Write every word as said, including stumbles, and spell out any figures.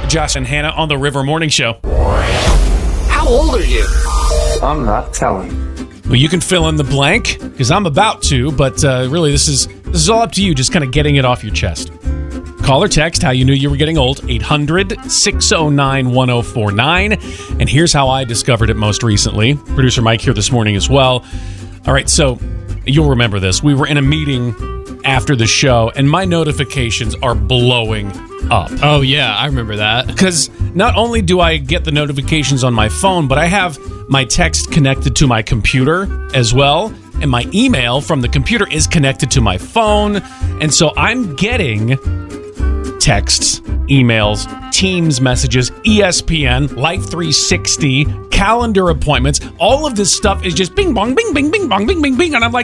Josh and Hannah on the River Morning Show. How old are you? I'm not telling. Well, you can fill in the blank, because I'm about to, but uh, really this is this is all up to you, just kind of getting it off your chest. Call or text how you knew you were getting old, eight hundred, six oh nine, one oh four nine. And here's how I discovered it most recently. Producer Mike here this morning as well. All right, so you'll remember this. We were in a meeting after the show, and my notifications are blowing up. Oh, yeah, I remember that. Because not only do I get the notifications on my phone, but I have my text connected to my computer as well, and my email from the computer is connected to my phone, and so I'm getting texts, emails, Teams messages, E S P N, Life three sixty, calendar appointments. All of this stuff is just bing, bong, bing, bing, bing, bong, bing, bing, bing, and I'm like,